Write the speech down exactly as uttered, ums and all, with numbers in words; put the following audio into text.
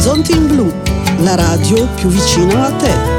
Orizzonti in Blu, la radio più vicina a te.